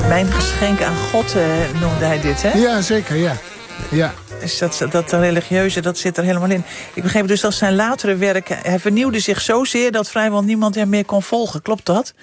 Mijn geschenk aan God noemde hij dit, hè? Ja, zeker, ja. Dus dat religieuze, dat zit er helemaal in. Ik begreep dus dat zijn latere werken... Hij vernieuwde zich zozeer dat vrijwel niemand hem meer kon volgen. Klopt dat?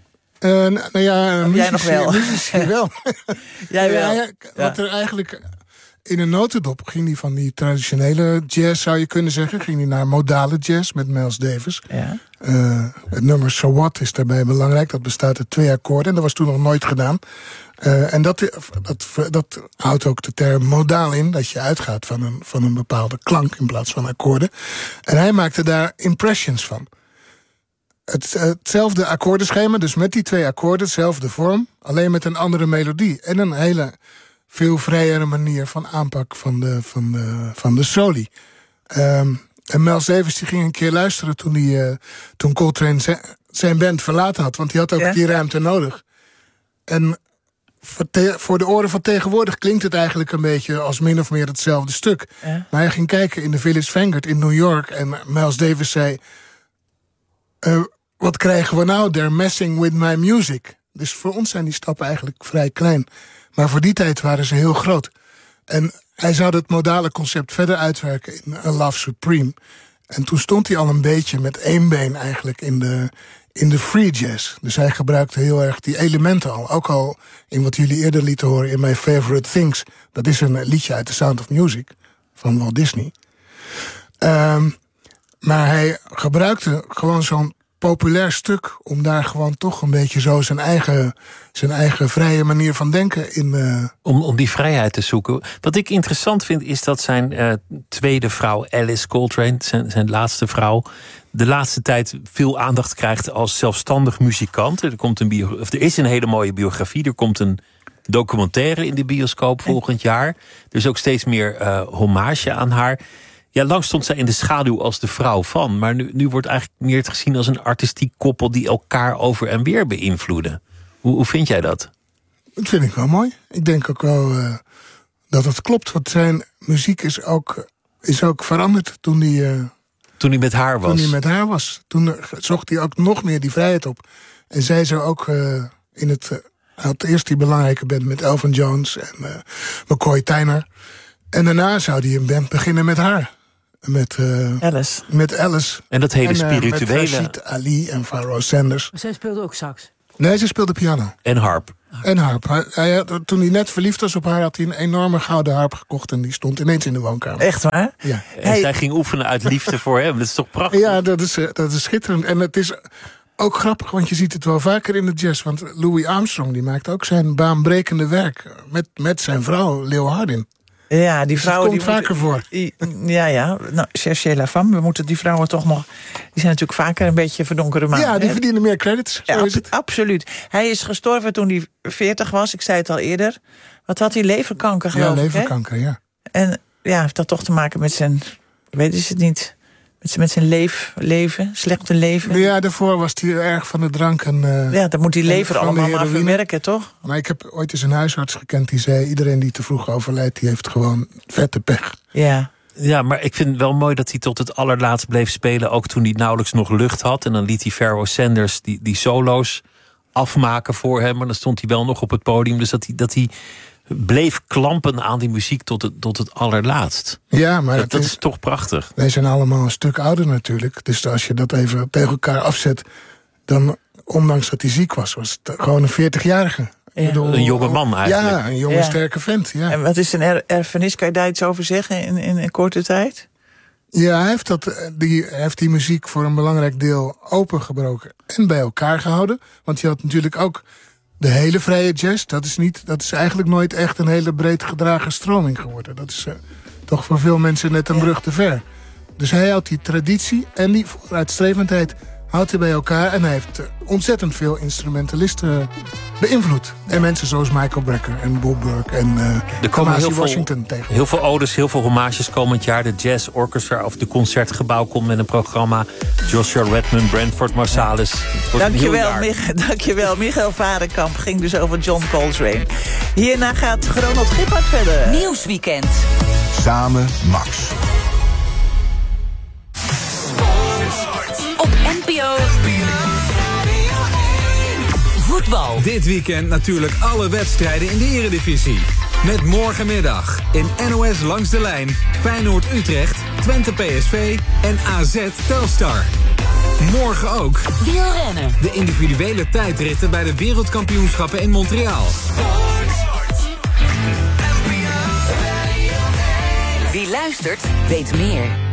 Jij nog wel? Muzici wel. Jij wel. Wat er eigenlijk... In een notendop ging hij van die traditionele jazz, zou je kunnen zeggen. Ging hij naar modale jazz met Miles Davis. Ja. Het nummer So What is daarbij belangrijk. Dat bestaat uit 2 akkoorden en dat was toen nog nooit gedaan. En dat houdt ook de term modaal in. Dat je uitgaat van een bepaalde klank in plaats van akkoorden. En hij maakte daar impressions van. Hetzelfde akkoordenschema, dus met die 2 akkoorden, dezelfde vorm. Alleen met een andere melodie. En een hele... veel vrijere manier van aanpak van de soli. En Miles Davis die ging een keer luisteren toen Coltrane zijn band verlaten had. Want die had ook die ruimte nodig. En voor de oren van tegenwoordig klinkt het eigenlijk een beetje als min of meer hetzelfde stuk. Ja. Maar hij ging kijken in de Village Vanguard in New York. En Miles Davis zei... wat krijgen we nou? They're messing with my music. Dus voor ons zijn die stappen eigenlijk vrij klein. Maar voor die tijd waren ze heel groot. En hij zou het modale concept verder uitwerken in A Love Supreme. En toen stond hij al een beetje met 1 been eigenlijk in de free jazz. Dus hij gebruikte heel erg die elementen al. Ook al in wat jullie eerder lieten horen in My Favorite Things. Dat is een liedje uit The Sound of Music van Walt Disney. Maar hij gebruikte gewoon zo'n populair stuk om daar gewoon toch een beetje zo zijn eigen vrije manier van denken in... Om die vrijheid te zoeken. Wat ik interessant vind is dat zijn tweede vrouw Alice Coltrane, zijn laatste vrouw, de laatste tijd veel aandacht krijgt als zelfstandig muzikant. Er is een hele mooie biografie. Er komt een documentaire in de bioscoop volgend jaar. Er is ook steeds meer hommage aan haar. Ja, lang stond zij in de schaduw als de vrouw van. Maar nu wordt eigenlijk meer het gezien als een artistiek koppel die elkaar over en weer beïnvloeden. Hoe vind jij dat? Dat vind ik wel mooi. Ik denk ook wel dat het klopt. Want zijn muziek is ook veranderd toen hij met haar was. Toen zocht hij ook nog meer die vrijheid op. En zij zou ook had eerst die belangrijke band met Elvin Jones en McCoy Tyner. En daarna zou hij een band beginnen met haar. Met Alice. En dat hele spirituele... Met Rashid Ali en Pharoah Sanders. Maar zij speelde ook sax? Nee, ze speelde piano. En harp. Toen hij net verliefd was op haar, had hij een enorme gouden harp gekocht. En die stond ineens in de woonkamer. Echt waar? Ja. En zij ging oefenen uit liefde voor hem. Dat is toch prachtig? Ja, dat is schitterend. En het is ook grappig, want je ziet het wel vaker in de jazz. Want Louis Armstrong die maakt ook zijn baanbrekende werk met zijn vrouw Leo Hardin. Ja, die vrouwen komt vaker voor. Ja. Nou, Cherchez la femme. We moeten die vrouwen toch nog... Die zijn natuurlijk vaker een beetje verdonkere maanden. Ja, die verdienen meer credits. Zo is het. Absoluut. Hij is gestorven toen hij 40 was. Ik zei het al eerder. Wat had hij? Leverkanker, geloof ik. Ja, leverkanker, ja. En ja, heeft dat toch te maken met zijn... Weet je het niet... Met zijn leven, slechte leven. Ja, daarvoor was hij erg van de drank. Ja, dan moet die lever allemaal maar verwerken, toch? Maar ik heb ooit eens een huisarts gekend die zei... iedereen die te vroeg overlijdt, die heeft gewoon vette pech. Ja. Ja, maar ik vind het wel mooi dat hij tot het allerlaatst bleef spelen. Ook toen hij nauwelijks nog lucht had. En dan liet hij Pharoah Sanders die solo's afmaken voor hem. Maar dan stond hij wel nog op het podium. Dus dat hij bleef klampen aan die muziek tot het allerlaatst. Ja, maar dat is toch prachtig. Wij zijn allemaal een stuk ouder natuurlijk. Dus als je dat even tegen elkaar afzet... dan, ondanks dat hij ziek was het gewoon een 40-jarige. Ja. Een jonge man eigenlijk. Ja, een jonge sterke vent. Ja. En wat is een erfenis? Kan je daar iets over zeggen in een korte tijd? Ja, hij heeft die muziek voor een belangrijk deel opengebroken en bij elkaar gehouden. Want je had natuurlijk ook de hele vrije jazz. Dat is eigenlijk nooit echt een hele breed gedragen stroming geworden. Dat is toch voor veel mensen net een brug te ver. Dus hij houdt die traditie en die vooruitstrevendheid houdt hij bij elkaar. En hij heeft ontzettend veel instrumentalisten beïnvloed. En mensen zoals Michael Brecker en Bob Burke en Kamasi Washington tegen. Heel veel odes, heel veel hommages komend jaar. De Jazz Orchestra of de Concertgebouw komt met een programma. Joshua Redman, Branford Marsalis. Dankjewel. Michael Varenkamp ging dus over John Coltrane. Hierna gaat Ronald Gippard verder. Nieuwsweekend. Samen Max. Op NPO. Voetbal. voetbal. Dit weekend natuurlijk alle wedstrijden in de Eredivisie. Met morgenmiddag in NOS Langs de Lijn Feyenoord-Utrecht, Twente PSV en AZ Telstar. Morgen ook Wielrennen. de individuele tijdritten bij de wereldkampioenschappen in Montreal. Wie luistert, weet meer.